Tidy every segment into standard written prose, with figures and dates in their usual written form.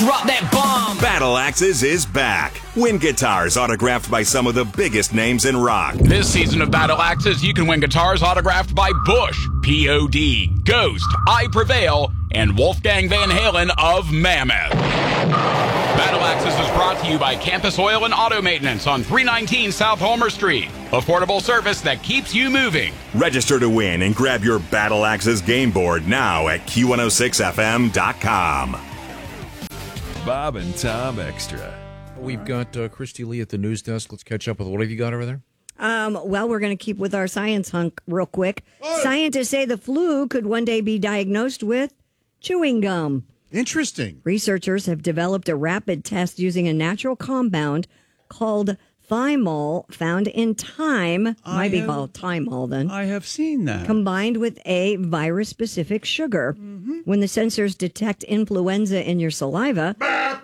Drop that bomb. Battle Axes is back. Win guitars autographed by some of the biggest names in rock. This season of Battle Axes, you can win guitars autographed by Bush, P.O.D., Ghost, I Prevail, and Wolfgang Van Halen of Mammoth. Battle Axes is brought to you by Campus Oil and Auto Maintenance on 319 South Homer Street. Affordable service that keeps you moving. Register to win and grab your Battle Axes game board now at Q106FM.com. Bob and Tom Extra. We've got Christy Lee at the news desk. Let's catch up with what have you got over there? Well, we're going to keep with our science hunk real quick. Scientists say the flu could one day be diagnosed with chewing gum. Interesting. Researchers have developed a rapid test using a natural compound called thymol, found in thyme. Might be called thymol then. I have seen that. Combined with a virus-specific sugar. Mm-hmm. When the sensors detect influenza in your saliva...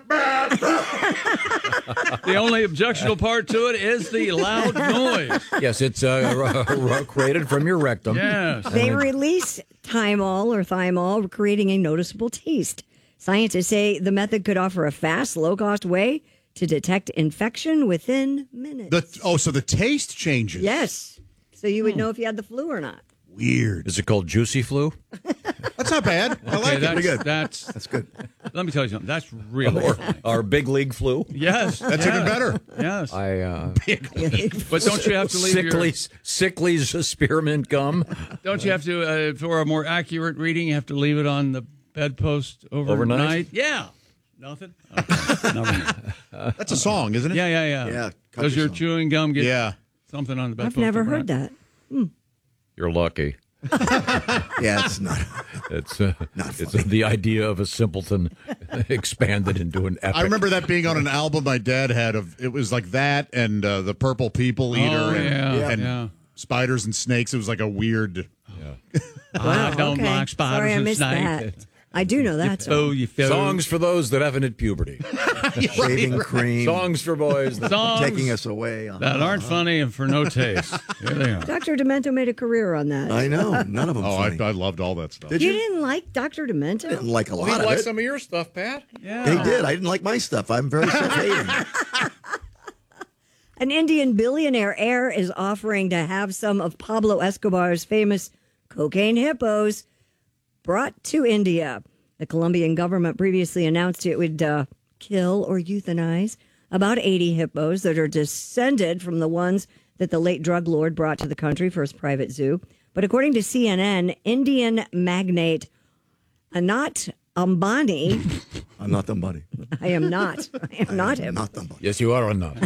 The only objectionable part to it is the loud noise. Yes, it's created from your rectum. Yes. They release thymol, creating a noticeable taste. Scientists say the method could offer a fast, low-cost way to detect infection within minutes. So the taste changes. Yes. So you would know if you had the flu or not. Weird. Is it called Juicy Flu? That's not bad. I like it. Good. That's good. Let me tell you something. That's really funny. Our big league flu? Yes. That's even better. Yes. But don't you have to leave Sickly's spearmint gum? Don't you have to, for a more accurate reading, you have to leave it on the bedpost overnight? Yeah. Nothing? Okay. Nothing. That's a song, isn't it? Yeah. Yeah. Does your chewing gum get something on the bedpost I've never overnight? heard that. You're lucky. Yeah, it's not. It's the idea of a simpleton expanded into an epic. I remember that being on an album my dad had. It was like that and the Purple People Eater and Spiders and Snakes. It was like a weird. I don't like spiders Sorry, I and missed snakes. that. I do know that song. Songs for those that haven't hit puberty. Shaving cream. Songs for boys Songs taking us away. that aren't funny and for no taste. Here they are. Dr. Demento made a career on that. I know. None of them. I loved all that stuff. Did You you? didn't like Dr. Demento? I didn't like a lot We of like it. some of your stuff, Pat. Yeah. They did. I didn't like my stuff. I'm very self-hating. An Indian billionaire heir is offering to have some of Pablo Escobar's famous cocaine hippos brought to India. The Colombian government previously announced it would kill or euthanize about 80 hippos that are descended from the ones that the late drug lord brought to the country for his private zoo. But according to CNN, Indian magnate Anant Ambani... I'm not somebody. I am not. I am not him. Not somebody. Yes, you are or not.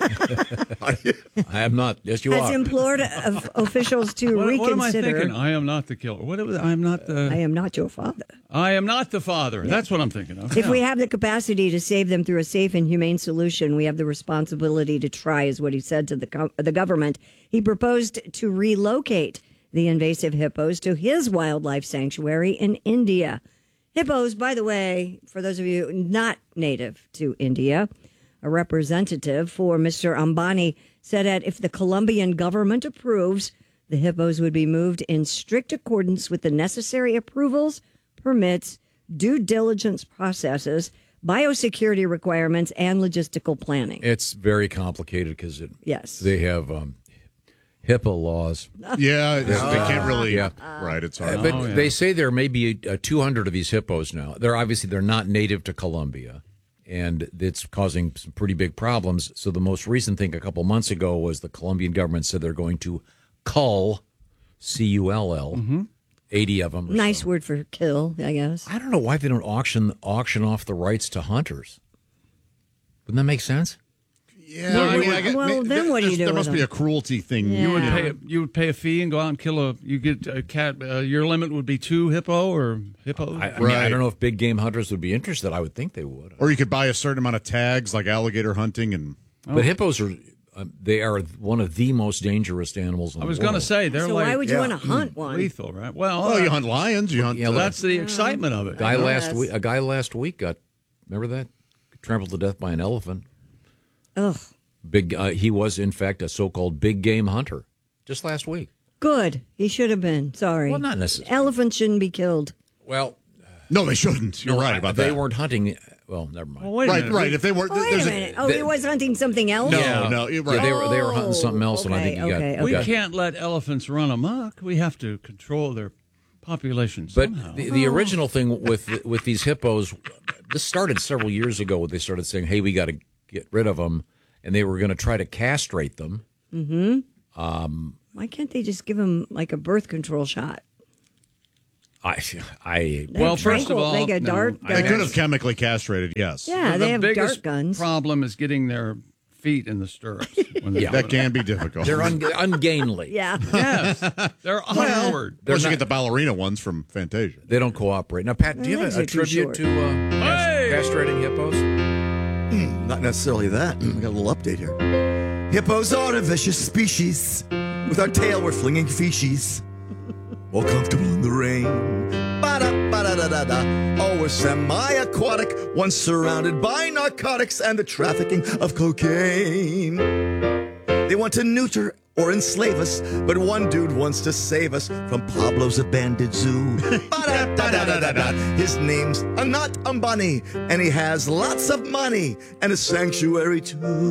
I am not. Yes, you Has are. implored officials to reconsider. What am I thinking? I am not the killer. I am not the. I am not your father. I am not the father. Yeah. That's what I'm thinking of. If we have the capacity to save them through a safe and humane solution, we have the responsibility to try, is what he said to the government. He proposed to relocate the invasive hippos to his wildlife sanctuary in India. Hippos, by the way, for those of you not native to India, a representative for Mr. Ambani said that if the Colombian government approves, the hippos would be moved in strict accordance with the necessary approvals, permits, due diligence processes, biosecurity requirements, and logistical planning. It's very complicated because they have HIPAA laws. Yeah, they can't really. Right, it's hard. But they say there may be 200 of these hippos now. They're not native to Colombia, and it's causing some pretty big problems. So the most recent thing a couple months ago was the Colombian government said they're going to cull, C-U-L-L, 80 of them. Nice word for kill, I guess. I don't know why they don't auction off the rights to hunters. Wouldn't that make sense? Yeah, then what do you do? There must be a cruelty thing. Yeah. You would pay a fee and go out and kill you get a cat. Your limit would be 2 hippo or hippos. I mean, I don't know if big game hunters would be interested. I would think they would. Or you could buy a certain amount of tags, like alligator hunting, But hippos are they are one of the most dangerous animals in the world. I was going to say they're why would you want to hunt one? Lethal, right? Well, you hunt lions. You hunt. That's the excitement of it. A guy last week got, remember that, trampled to death by an elephant. Ugh. He was, in fact, a so-called big game hunter just last week. Good. He should have been. Sorry. Well, not necessarily. Elephants shouldn't be killed. Well, no, they shouldn't. You're right about that. They weren't hunting Well, never mind. Well, wait a minute. Right. If they were, Oh, wait a minute. He was hunting something else? No, you're right. Yeah, they were hunting something else, and I think We can't let elephants run amok. We have to control their population But somehow. the original thing with these hippos, this started several years ago. They started saying, "Hey, we got to get rid of them," and they were going to try to castrate them. Mm-hmm. Why can't they just give them like a birth control shot? Well, first of all, they get dart They could have chemically castrated. Yes. Yeah, they have biggest dart guns. problem is getting their feet in the stirrups. When Yeah. That can be difficult. They're ungainly. Yeah. Yes, they're awkward. Plus, you get the ballerina ones from Fantasia. They don't cooperate. Now, Pat, do you have Legs a are too tribute short. to castrating hippos? Not necessarily that. I got a little update here. Hippos are a vicious species. With our tail, we're flinging feces. More comfortable in the rain. Ba-da-ba-da-da-da-da. Oh, we're semi-aquatic, once surrounded by narcotics and the trafficking of cocaine. They want to neuter or enslave us, but one dude wants to save us from Pablo's abandoned zoo. Ba-da-da-da-da-da. His name's Anat Ambani, and he has lots of money and a sanctuary too.